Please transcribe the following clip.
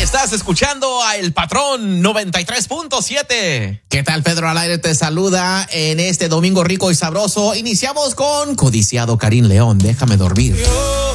Estás escuchando a El Patrón 93.7. ¿Qué tal, Pedro al aire? Te saluda en este domingo rico y sabroso. Iniciamos con Codiciado Karim León, Déjame dormir.